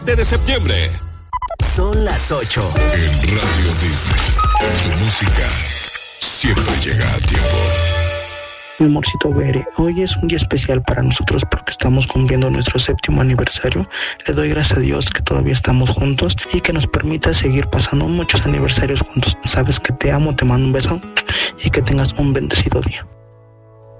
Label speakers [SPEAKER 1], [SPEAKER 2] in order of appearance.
[SPEAKER 1] de septiembre.
[SPEAKER 2] Son las 8.
[SPEAKER 3] En Radio Disney, tu música siempre llega a tiempo.
[SPEAKER 4] Mi amorcito Bere, hoy es un día especial para nosotros porque estamos cumpliendo nuestro 7º aniversario. Le doy gracias a Dios que todavía estamos juntos y que nos permita seguir pasando muchos aniversarios juntos. Sabes que te amo, te mando un beso y que tengas un bendecido día.